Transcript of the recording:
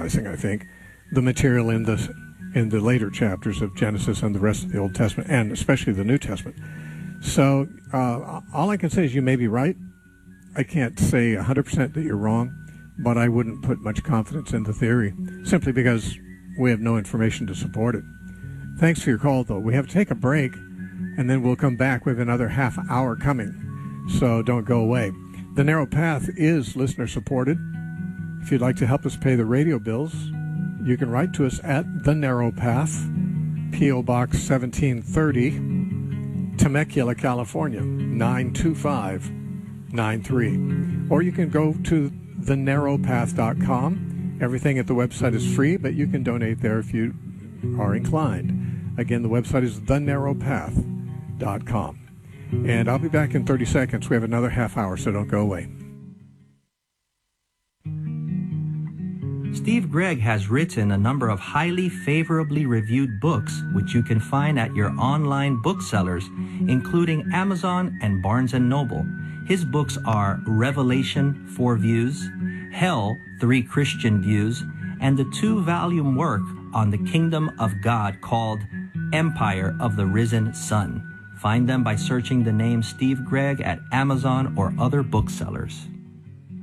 summarizing, I think, the material in the later chapters of Genesis and the rest of the Old Testament, and especially the New Testament. So all I can say is you may be right. I can't say 100% that you're wrong, but I wouldn't put much confidence in the theory, simply because we have no information to support it. Thanks for your call, though. We have to take a break, and then we'll come back with another half hour coming, so don't go away. The Narrow Path is listener-supported. If you'd like to help us pay the radio bills, you can write to us at The Narrow Path, P.O. Box 1730, Temecula, California, 92593. Or you can go to thenarrowpath.com. Everything at the website is free, but you can donate there if you are inclined. Again, the website is thenarrowpath.com. And I'll be back in 30 seconds. We have another half hour, so don't go away. Steve Gregg has written a number of highly favorably reviewed books, which you can find at your online booksellers, including Amazon and Barnes & Noble. His books are Revelation, 4 Views, Hell, 3 Christian Views, and the 2-volume work on the Kingdom of God called Empire of the Risen Sun. Find them by searching the name Steve Gregg at Amazon or other booksellers.